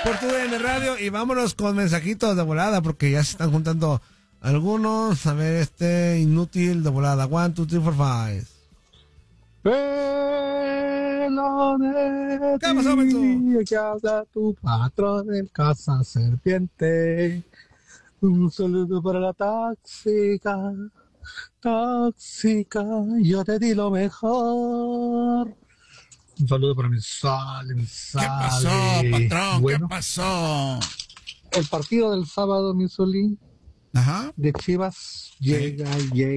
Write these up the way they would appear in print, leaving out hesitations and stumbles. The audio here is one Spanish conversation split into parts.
por tu DN Radio y vámonos con mensajitos de volada porque ya se están juntando algunos. A ver, inútil de volada. 1, 2, 3, 4, 5. Pelonetti, ¿Qué pasó, Beto? que habla tu patrón en Casa Serpiente. Un saludo para la tóxica, yo te di lo mejor. Un saludo para mi Sale. ¿Qué pasó, patrón? Bueno, ¿Qué pasó? el partido del sábado, mi Solín, Ajá. de Chivas, llega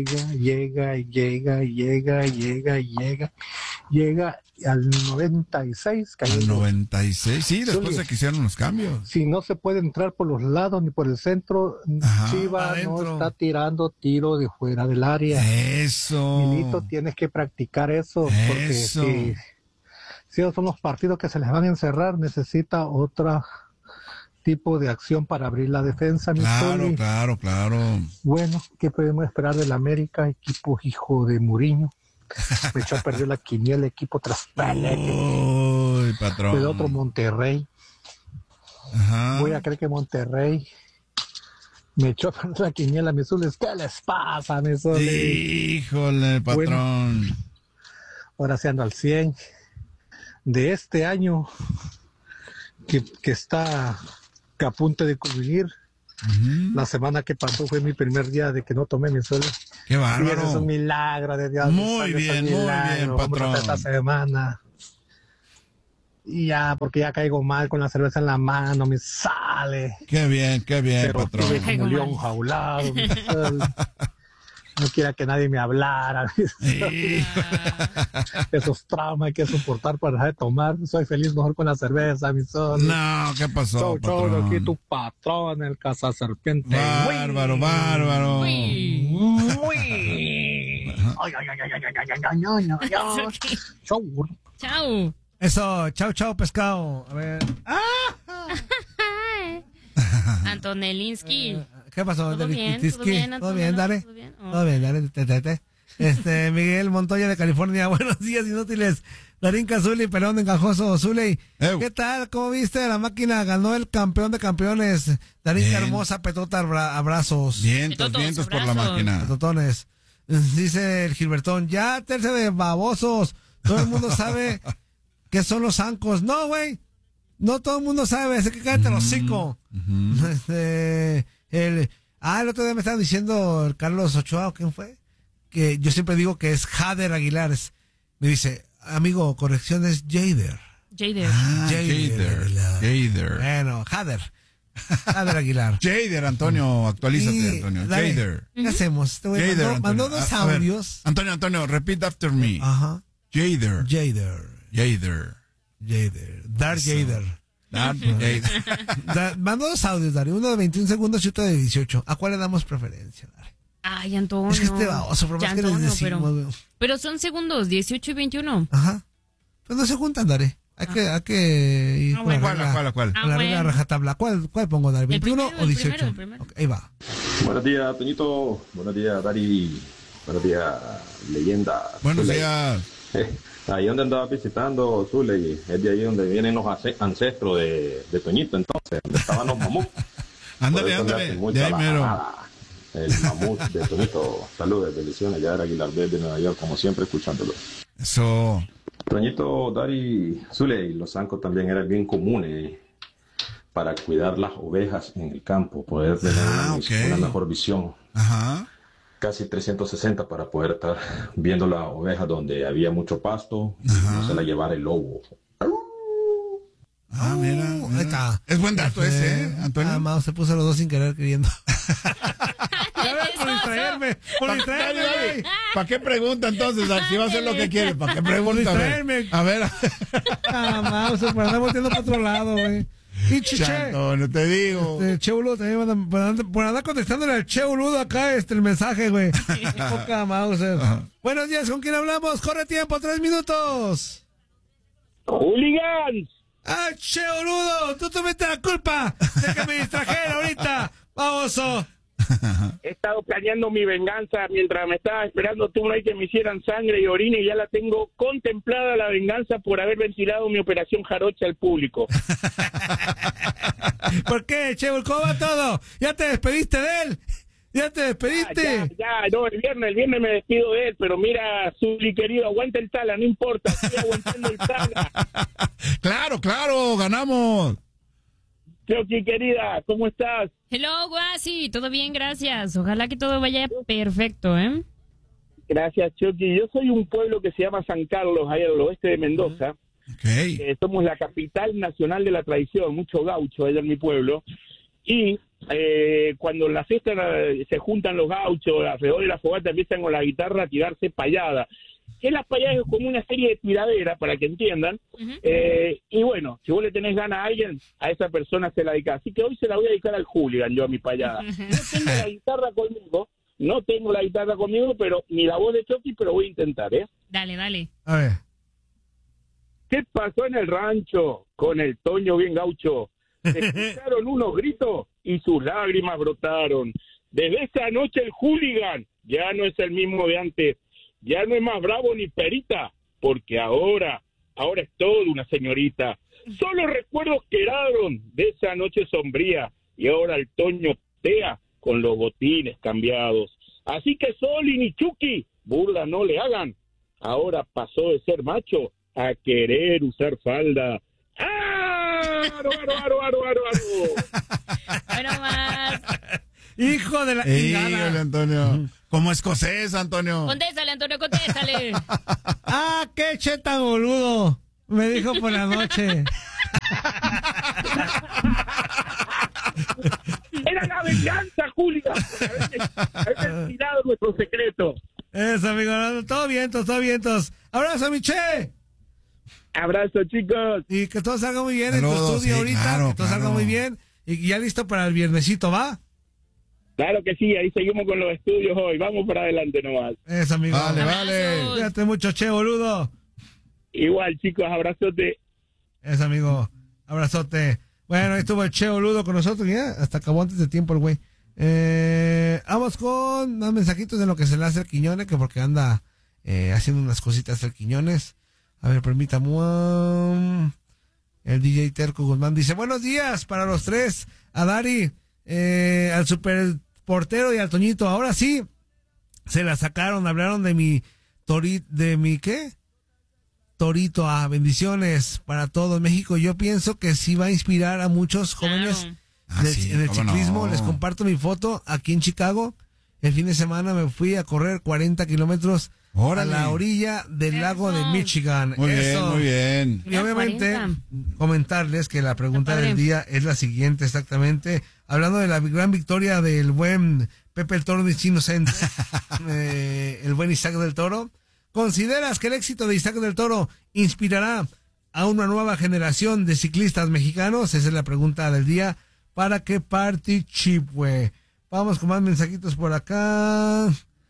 al 96. Al 96, sí, después Solín, de que hicieron los cambios. si no se puede entrar por los lados ni por el centro, Ajá, Chivas adentro. no está tirando tiro de fuera del área. Eso. Milito, tienes que practicar eso, porque Eso. si esos son los partidos que se les van a encerrar, necesita otro tipo de acción para abrir la defensa, mi Zuli. Claro. Bueno, ¿qué podemos esperar del América? Equipo hijo de Mourinho. Me echó a perder la quiniela, equipo tras Uy, patrón. el otro Monterrey. Ajá. Voy a creer que Monterrey me echó a perder la quiniela, mi Zuli. ¿Qué les pasa, mi Zuli? Híjole, patrón. Ahora se ando al 100 de este año que está a punto de concluir. Ujú. La semana que pasó fue mi primer día de que no tomé mi suelo. Qué Y ese bárbaro. es un milagro de Dios. Muy bien, Vamos patrón. a esta semana. Y ya, porque ya caigo mal con la cerveza en la mano, me sale. Qué bien, Pero patrón. estuve como león jaulado, mi sol. No quiera que nadie me hablara. Sí. Esos traumas hay que soportar para dejar de tomar. Soy feliz mejor con la cerveza, mi sol. No, ¿qué pasó, Chau, chau, patrón? aquí tu patrón, el Casa Serpiente. Bárbaro. Ay, ay, ay, ay, ay, ay, ay, ay, ay, ay. Chau. Chao. Eso, chau, pescado. A ver. Antonelinsky. ¿Qué pasó? ¿Todo bien? Tiski? ¿Todo bien, ¿Todo bien, dale? ¿Todo bien? Oh. Todo bien, dale, Miguel Montoya de California, buenos días, inútiles. Darín Cazuli, Pelón de Encajoso, Zuley. ¿Qué tal? ¿Cómo viste? La máquina ganó el campeón de campeones. Darín, qué hermosa petota, abrazos. Vientos por la máquina. Petotones. Dice el Gilbertón, ya tercia de babosos. Todo el mundo sabe qué son los zancos. No, güey. No todo el mundo sabe, así que cállate el hocico. El otro día me estaba diciendo el Carlos Ochoa, ¿quién fue? Que yo siempre digo que es Jader Aguilar. Me dice, amigo, corrección es Jader. Jader. Jader. Bueno, Jader Aguilar. Jader, Antonio, actualízate, Antonio. Dale, Jader. ¿qué hacemos? Este güey Jader, mandó Antonio. dos A ver, audios. Antonio, repeat after me. Ajá. Jader. Darth Jader. Mandó dos audios, Dari. Uno de 21 segundos y otro de 18. ¿A cuál le damos preferencia, Dari? Ay, Antonio. Es que este baboso, por más que les decimos. Pero son segundos, 18 y 21. Ajá. Pues no se juntan, Dari. Hay que ir con ¿Cuál? la regla rajatabla. ¿Cuál pongo, Dari? ¿21 o 18? El primero. Okay, ahí va. Buenos días, Toñito. Buenos días, Dari. Buenos días, leyenda. Buenos Zuley. días. Ahí donde andaba visitando, Zuley, es de ahí donde vienen los ancestros de Toñito, entonces, donde estaban los mamuts. Ándale, Por eso le hacen mucho de ahí a la mero. manada. El mamut de Toñito. Saludos, bendiciones, ya era Aguilar de Nueva York, como siempre, escuchándolo. Eso. Toñito, Dari, Zuley, los zancos también eran bien comunes para cuidar las ovejas en el campo, poder tener una mejor visión. Ajá. Casi 360 para poder estar viendo la oveja donde había mucho pasto y no se la llevara el lobo. Mira. Ahí está. Es buen dato ese, Antonio. Amado, se puso los dos sin querer queriendo. Por distraerme, güey. ¿Para qué pregunta entonces? Si va a hacer lo que quiere, ¿para qué pregunta? Distraerme. A ver. Amado, se puede andar volteando para otro lado, güey. Y Che. No te digo. Che Boludo también por andar contestándole al Che Boludo acá el mensaje, güey. Poca Mauser. Buenos días, ¿con quién hablamos? Corre tiempo, 3 minutos. ¡Hooligans! ¡Ah, Che Boludo! Tú tuviste la culpa de que me distrajera ahorita, baboso. He estado planeando mi venganza mientras me estaba esperando tú ahí que me hicieran sangre y orina, y ya la tengo contemplada la venganza por haber ventilado mi operación jarocha al público. ¿Por qué, Chevo? ¿Cómo va todo? ¿Ya te despediste de él? ¿Ya te despediste? No, el viernes me despido de él, pero mira, Zuli querido, aguanta el Tala, no importa, estoy aguantando el Tala. Claro, ganamos. Chucky, querida, ¿cómo estás? Hello, Guasi, todo bien, gracias. Ojalá que todo vaya perfecto, ¿eh? Gracias, Chucky. Yo soy un pueblo que se llama San Carlos, ahí al oeste de Mendoza. Okay. Somos la capital nacional de la tradición, mucho gaucho allá en mi pueblo. Y cuando en la fiesta se juntan los gauchos, alrededor de la fogata empiezan con la guitarra a tirarse payadas. Que las payadas es como una serie de tiraderas, para que entiendan. Y bueno, si vos le tenés ganas a alguien, a esa persona se la dedicás. Así que hoy se la voy a dedicar al hooligan, yo a mi payada. No tengo la guitarra conmigo, pero ni la voz de Chucky, pero voy a intentar, ¿eh? Dale. A ver. ¿Qué pasó en el rancho con el Toño bien gaucho? Se escucharon unos gritos y sus lágrimas brotaron. Desde esa noche el hooligan ya no es el mismo de antes. Ya no es más bravo ni perita, porque ahora es toda una señorita. Solo recuerdos quedaron de esa noche sombría, y ahora el Toño tea con los botines cambiados. Así que Solín y Chucky, burla no le hagan. Ahora pasó de ser macho a querer usar falda. ¡Aro! Bueno, más. Hijo de la chingada. Antonio. Como escocés, Antonio. Contéstale, Antonio, contéstale. Qué cheta boludo. Me dijo por la noche. Era la venganza, Julia. Haber tirado nuestro secreto. Eso, amigo. Todo vientos. Abrazo, Miche. Abrazo, chicos. Y que todo salga muy bien en tu estudio ahorita. Claro, que todo salga muy bien. Y ya listo para el viernesito, ¿va? Claro que sí, ahí seguimos con los estudios hoy. Vamos para adelante nomás. Eso, amigo. Vale. Cuídate mucho, che, boludo. Igual, chicos, abrazote. Eso, amigo. Abrazote. Bueno, ahí estuvo el Che Boludo con nosotros. Ya, hasta acabó antes de tiempo el güey. Vamos con más mensajitos de lo que se le hace al Quiñones, que porque anda haciendo unas cositas al Quiñones. A ver, permítame. El DJ Terco Guzmán dice: buenos días para los tres. A Dari, al super portero y al Toñito. Ahora sí, se la sacaron. Hablaron de mi ¿qué? Torito, bendiciones para todo México. Yo pienso que sí va a inspirar a muchos jóvenes en el ciclismo. No. Les comparto mi foto aquí en Chicago. El fin de semana me fui a correr 40 kilómetros a la orilla del lago de Michigan. Muy bien. Y obviamente comentarles que la pregunta del día es la siguiente exactamente. Hablando de la gran victoria del buen Pepe el Toro de Inocente, el buen Isaac del Toro. ¿Consideras que el éxito de Isaac del Toro inspirará a una nueva generación de ciclistas mexicanos? Esa es la pregunta del día para que participe. Vamos con más mensajitos por acá.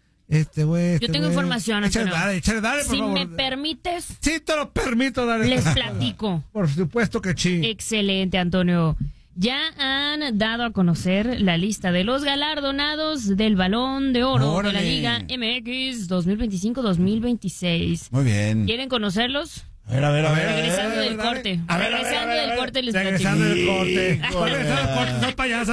Yo tengo información. Échale, dale, por favor. Si me permites. Sí, te lo permito, dale. Les platico. Por supuesto que sí. Excelente, Antonio. Ya han dado a conocer la lista de los galardonados del Balón de Oro de la Liga MX 2025-2026. Muy bien. ¿Quieren conocerlos? A ver. Regresando del corte. Regresando del corte les platico. Regresando del corte. Son payasos.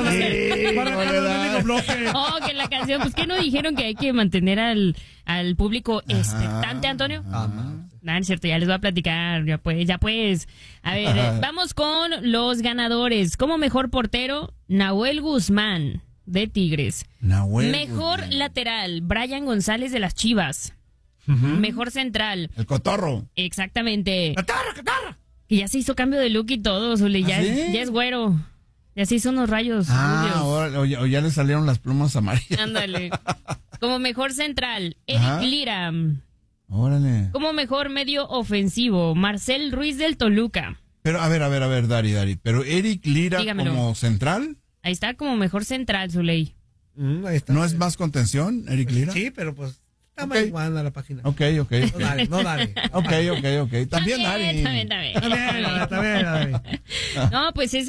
Que la canción, pues que no dijeron que hay que mantener al público expectante, Antonio. No, es cierto, ya les voy a platicar, ya pues. A ver, vamos con los ganadores. Como mejor portero, Nahuel Guzmán, de Tigres. Mejor lateral, Brian González, de las Chivas. Mejor central. El Cotorro. Exactamente. ¡Cotorro! Que ya se hizo cambio de look y todo, Zuli, ya es güero. Ya se hizo unos rayos. O ya le salieron las plumas amarillas. Ándale. Como mejor central, Eric Lira. Órale. Como mejor medio ofensivo, Marcel Ruiz del Toluca. Pero, a ver, Dari. Pero Eric Lira, dígamelo, como central. Ahí está, como mejor central, Zuley. Ahí está. ¿No es más contención, Eric Lira? Sí, pero pues está más igual a la página. Ok. No dale. Ok. También Dari. También. Está bien, Dari. No, pues es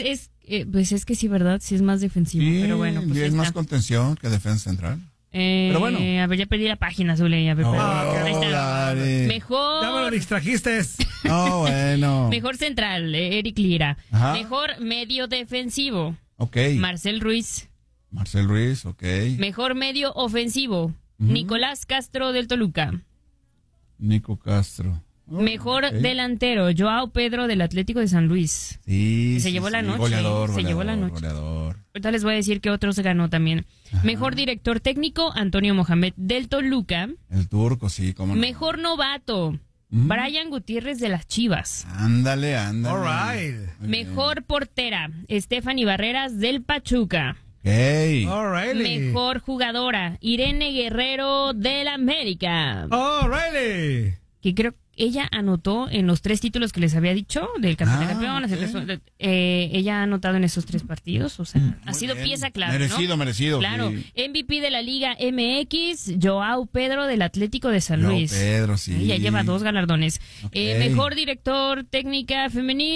Pues es que sí, ¿verdad? Sí es más defensivo, Sí, pero bueno. Pues es más contención que defensa central. Pero bueno. A ver, ya perdí la página, Zule. A ver, ahí está. Dale. Mejor. Ya me lo distrajiste. No, bueno. Mejor central, Eric Lira. Ajá. Mejor medio defensivo. Ok. Marcel Ruiz. Marcel Ruiz, ok. Mejor medio ofensivo. Nicolás Castro del Toluca. Nico Castro. Mejor delantero, Joao Pedro del Atlético de San Luis. Sí. Se llevó la noche. Goleador, se llevó la noche. Goleador. Ahorita les voy a decir que otro se ganó también. Ajá. Mejor director técnico, Antonio Mohamed del Toluca. El turco, sí, cómo no. Mejor novato, Brian Gutiérrez de las Chivas. Ándale. All right. Mejor portera, Stephanie Barreras del Pachuca. Okay. Alrighty. Mejor jugadora, Irene Guerrero del América. Alrighty. Que creo que ella anotó en los 3 títulos que les había dicho del campeón de campeones. Okay. Ella ha anotado en esos 3 partidos. O sea, ha sido pieza clave. Merecido. Claro. Sí. MVP de la Liga MX, Joao Pedro del Atlético de San Luis. Pedro, sí. Ya lleva 2 galardones. Okay. Mejor directora técnica,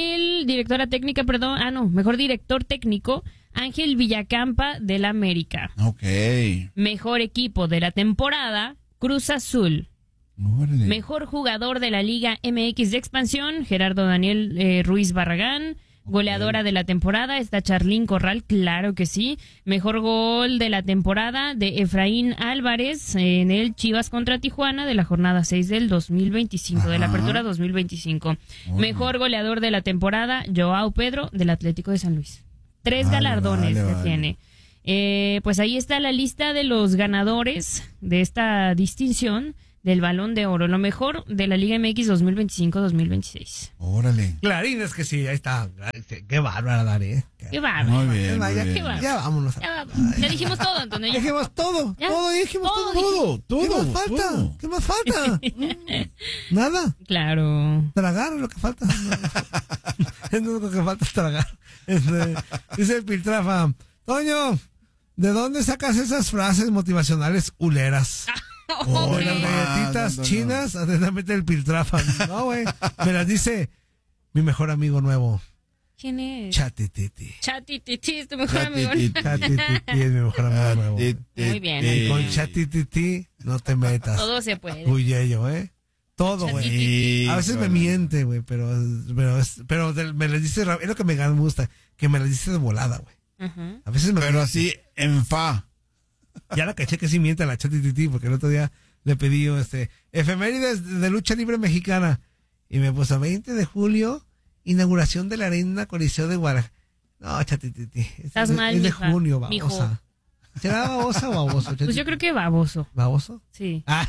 mejor director técnico, Ángel Villacampa del América. Ok. Mejor equipo de la temporada, Cruz Azul. Órale. Mejor jugador de la Liga MX de expansión, Gerardo Daniel Ruiz Barragán. Goleadora de la temporada está Charlín Corral, claro que sí. Mejor gol de la temporada de Efraín Álvarez en el Chivas contra Tijuana de la jornada 6 del 2025, de la apertura 2025. Mejor goleador de la temporada, Joao Pedro del Atlético de San Luis. 3 galardones tiene. Pues ahí está la lista de los ganadores de esta distinción del Balón de Oro, lo mejor de la Liga MX 2025-2026. Órale. Clarín, es que sí, ahí está. Qué bárbara, Dari. Qué bárbara. Muy bien. Ya vámonos. Ya dijimos todo, Antonio. Dijimos todo. ¿Ya? Dijimos Todo. ¿Qué más falta? ¿Qué más falta? Nada. Claro. Tragar es lo que falta. Es lo único que falta es tragar. Dice el Piltrafa, Toño, ¿de dónde sacas esas frases motivacionales huleras? De las galletitas chinas, atentamente el Piltrafa. No, güey. Me las dice mi mejor amigo nuevo. ¿Quién es? Chatititi. Chatititi es tu mejor amigo. Chatititi es mi mejor amigo nuevo. Muy bien. Y con Chatititi no te metas. Todo se puede. Huyello, todo, güey. A veces me miente, güey, pero me les dice, es lo que me gusta, que me les dice de volada, güey. Uh-huh. A veces pero así, en fa. Ya la caché que sí miente a la Chatititi, porque el otro día le pedí efemérides de lucha libre mexicana. Y me puso 20 de julio, inauguración de la Arena Coliseo de Guadalajara. No, Chatititi. Estás mal, es de mija, junio, babosa. ¿Será babosa o baboso? Chatititi? Pues yo creo que baboso. ¿Baboso? Sí. Ah.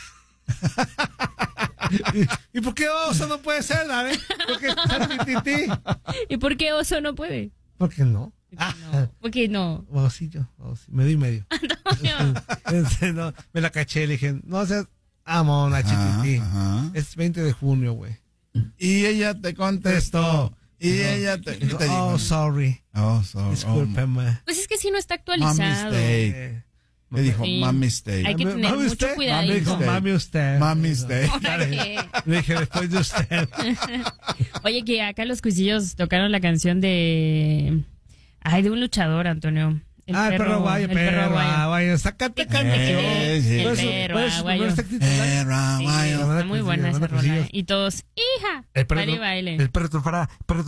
¿Y por qué oso no puede ser, Dale? ¿Por qué Chatititi? ¿Y por qué oso no puede? ¿Por qué no? ¿Por qué no? Babosillo, medio y medio. No, me la caché, le dije, no seas amona, Chatititi. Es 20 de junio, güey. Y ella te contestó. Y ella te dijo, sorry. Discúlpeme. Pues es que si no está actualizado. Me dijo, sí. Mami stay. Hay que tener mucho cuidado. Mami usted. Mami stay. Le dije, después de usted. Oye, que acá los cuisillos tocaron la canción de un luchador, Antonio. El perro aguayo, perro aguayo. Sácate canción. El perro aguayo. Está muy buena esa rola. Y todos, hija, baile, baile. El perro triunfará.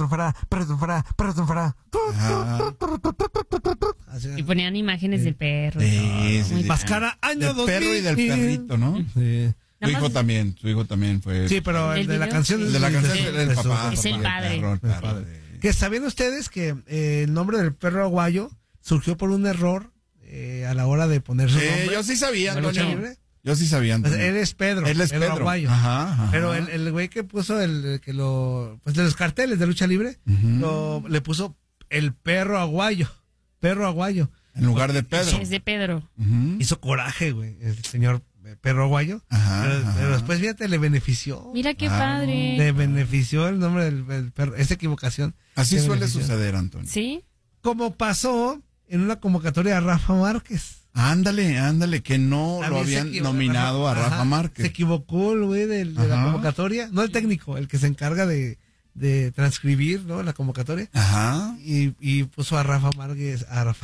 Y ponían imágenes del perro. Pascara, año 2000. Del perro y del perrito, ¿no? Sí. Su hijo también fue. Sí, pero el de la canción es el papá. Es el padre. Que sabían ustedes que el nombre del perro aguayo surgió por un error a la hora de poner su nombre. Yo sí sabía, Antonio. Yo sí sabía, Antonio. Él es Pedro. Él es Pedro Aguayo. Ajá. Pero el güey que puso de los carteles de lucha libre, le puso el perro aguayo. Perro aguayo. En lugar de Pedro. Es de Pedro. Hizo coraje, güey, el señor perro aguayo. Pero después, fíjate, le benefició. Mira qué padre. Le benefició el nombre del perro. Esa equivocación. Así suele suceder, Antonio. Sí. Como pasó en una convocatoria a Rafa Márquez. Ándale, que no lo habían nominado a Rafa Márquez. Se equivocó el güey de la convocatoria. No el técnico, el que se encarga de de transcribir, ¿no? La convocatoria. Ajá. Y puso a Rafa Márquez,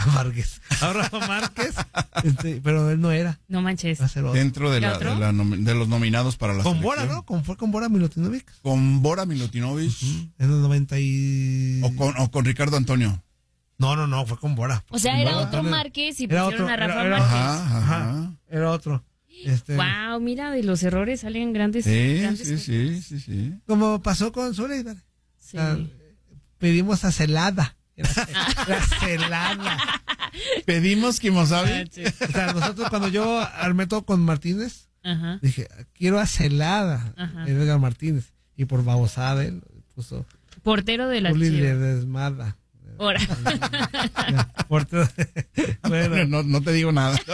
pero él no era. No manches. Va a ser otro. Dentro de los nominados para la con selección. Bora, ¿no? Fue con Bora Milutinovic. Con Bora Milutinovic. En el 90 y... O con Ricardo Antonio. No, fue con Bora. O sea, era otro Márquez y pusieron a Rafa Márquez. Ajá. Era otro. Wow, mira, de los errores salen grandes. Sí. Como pasó con Zule. Sí. Pedimos a Celada. Era Celada. Pedimos Kimosabi. O sea, nosotros cuando yo armé todo con Martínez, dije, quiero a Celada, Edgar Martínez. Y por babosada él puso... Portero de la Juli Chivas. Ledesmada. Ahora. Portero. Bueno, no te digo nada.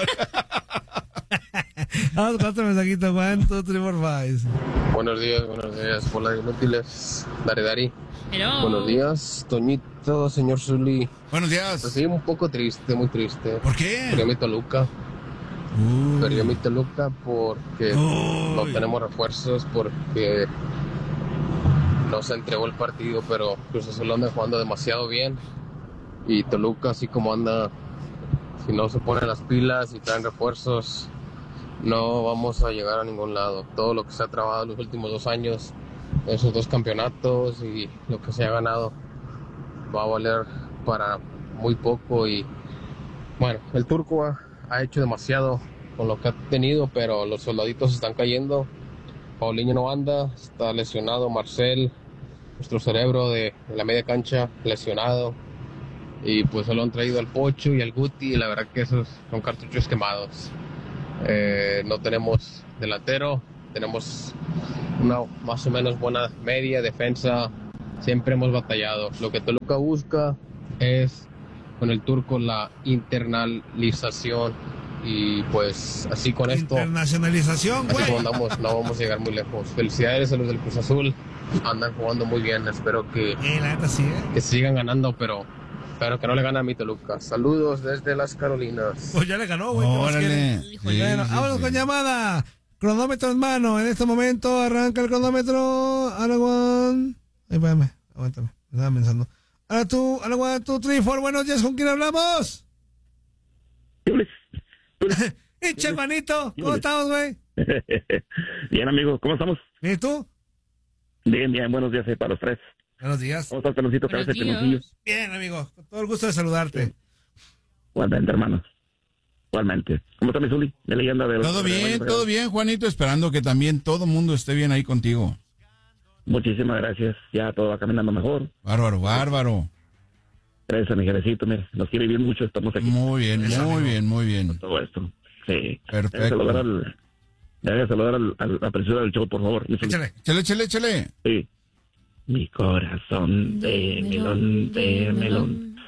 Vamos con otro mensajito, 1, 2, 3, 4, 5. Buenos días, hola inútiles, Dari. Hello. Buenos días, Toñito, señor Zuli. Buenos días. Pues sí, un poco triste, muy triste. ¿Por qué? Perdió mi Toluca. Perdió mi Toluca porque no tenemos refuerzos, porque no se entregó el partido, pero Cruz Azul anda jugando demasiado bien. Y Toluca, así como anda, si no se ponen las pilas y traen refuerzos, no vamos a llegar a ningún lado. Todo lo que se ha trabajado en los últimos 2 años, esos 2 campeonatos y lo que se ha ganado, va a valer para muy poco. Y bueno, el Turco ha hecho demasiado con lo que ha tenido, pero los soldaditos están cayendo. Paulinho no anda, está lesionado. Marcel, nuestro cerebro de la media cancha, lesionado. Y pues se lo han traído al Pocho y al Guti, y la verdad que esos son cartuchos quemados. No tenemos delantero, tenemos una más o menos buena media defensa, siempre hemos batallado. Lo que Toluca busca es con el Turco la internalización, y pues así con esto, internacionalización, güey. Así como andamos, no vamos a llegar muy lejos. Felicidades a los del Cruz Azul, andan jugando muy bien, espero que, la neta sí, que sigan ganando, pero que no le gane a mi Toluca. Saludos desde las Carolinas. Pues ya le ganó, güey. Órale. Bueno, vámonos con llamada. Cronómetro en mano. En este momento arranca el cronómetro. Araguán. Ay, espérame. Aguántame. Me estaba pensando. Ahora tú, Araguán, 2, 3, 4. Buenos días. ¿Con quién hablamos? Hincha, hermanito. ¿Cómo estamos, güey? Bien, amigo. ¿Cómo estamos? ¿Y tú? Bien. Buenos días para los 3. Buenos días. ¿Cómo estás, Peloncito? Buenos Cabeza de días. Peloncillo. Bien, amigo. Con todo el gusto de saludarte. Igualmente, hermano. Igualmente. ¿Cómo está mi Zuli? De leyenda de... Todo bien, Juanito. Esperando que también todo mundo esté bien ahí contigo. Muchísimas gracias. Ya todo va caminando mejor. Bárbaro. Gracias a mi jerecito. Mira, nos quiere vivir mucho. Estamos aquí. Muy bien. Todo esto. Sí. Perfecto. Debe saludar al apresura del show, por favor. Échale. Sí. Mi corazón de melón.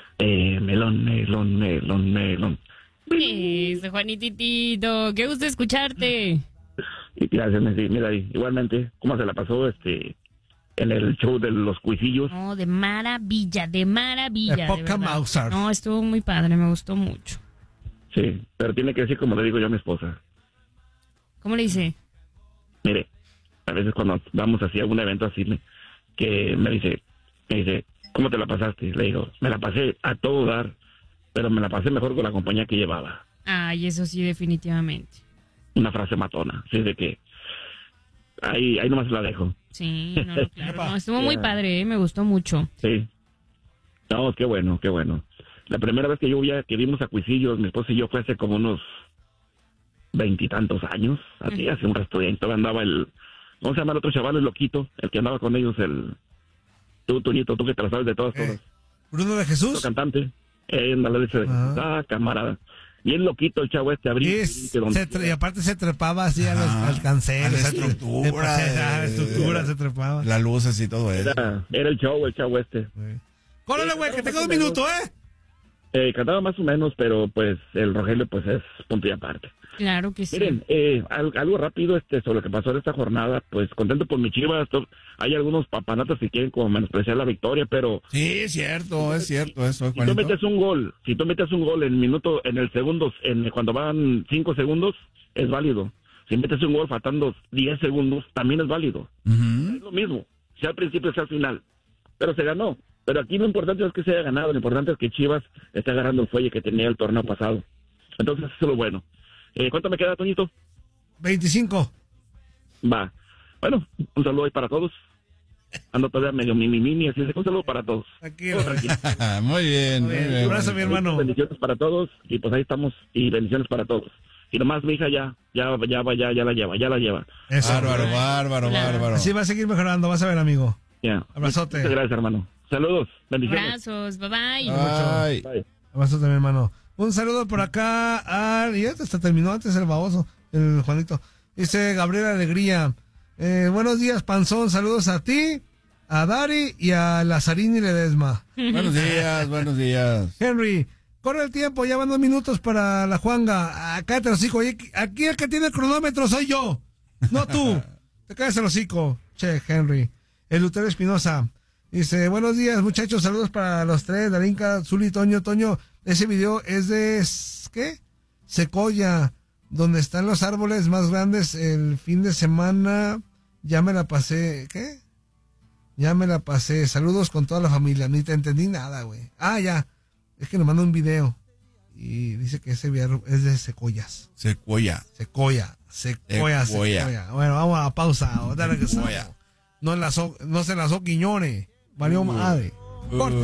Eso, Juanititito, qué gusto escucharte. Y gracias, Messi. Mira, igualmente, ¿cómo se la pasó en el show de los cuisillos? No, de maravilla. De poca Mauser. No, estuvo muy padre, me gustó mucho. Sí, pero tiene que decir como le digo yo a mi esposa. ¿Cómo le dice? Mire, a veces cuando vamos así a un evento así, que me dice, ¿cómo te la pasaste? Le digo, me la pasé a todo dar, pero me la pasé mejor con la compañía que llevaba. Ay, eso sí, definitivamente. Una frase matona, así de que ahí nomás la dejo. Sí, claro, no, estuvo muy padre, me gustó mucho. Sí. No, qué bueno. La primera vez que vimos a Cuisillos, mi esposa y yo, fue hace como unos 20 y tantos años, así, hace un resto de todavía andaba ¿cómo se llama el otro chaval, el loquito? El que andaba con ellos, tú, Toñito, tú que te la sabes de todas. ¿Bruno de Jesús? El cantante. Ándale, camarada. Bien loquito el chavo abría. Y aparte se trepaba así al cancel. A la estructura. Se trepaba. Las luces y todo eso. Era el chavo Córrele, güey, que tengo 2 minutos, cantaba más o menos, pero pues el Rogelio pues es punto y aparte. Claro que sí. Miren, algo rápido sobre lo que pasó en esta jornada, pues contento por mi Chivas. Hay algunos papanatas que quieren como menospreciar la victoria, pero... Sí, es cierto eso, Si tú metes un gol en el segundo, cuando van 5 segundos, es válido. Si metes un gol faltando 10 segundos, también es válido. Es lo mismo, sea al principio, sea al final. pero se ganó. Pero aquí lo importante es que se haya ganado, lo importante es que Chivas está agarrando el fuelle que tenía el torneo pasado. Entonces, eso es lo bueno. ¿Cuánto me queda, Toñito? 25. Va. Bueno, un saludo ahí para todos. Ando todavía medio mini, así que un saludo para todos. Tranquilo. Muy bien. Un abrazo, mi hermano. Bendiciones para todos, y pues ahí estamos, y bendiciones para todos. Y nomás mi hija ya la lleva. Eso. Bárbaro. Así va a seguir mejorando, vas a ver, amigo. Ya. Abrazote. Muchas gracias, hermano. Saludos, bendiciones. Abrazos, bye. Bye. Abrazote, mi hermano. Un saludo por acá y ya hasta terminó antes el baboso, el Juanito. Dice Gabriel Alegría. Buenos días, Panzón. Saludos a ti, a Dari y a Lazarini Ledesma. Buenos días. Henry, corre el tiempo, ya van 2 minutos para la Juanga. Cállate el hocico. Aquí el que tiene el cronómetro soy yo, no tú. Te calles el hocico. Che, Henry. El Lutero Espinosa dice, buenos días, muchachos. Saludos para los tres, Darinka, Zuli, Toño. Ese video es de, ¿qué? Secoya, donde están los árboles más grandes. El fin de semana ya me la pasé. ¿Qué? Ya me la pasé. Saludos con toda la familia. Ni te entendí nada, güey. Ya. Es que nos manda un video y dice que ese video es de Secoyas. Secoya. Bueno, vamos a pausa. Dale que no se enlazó Quiñones. Valió madre. Corte.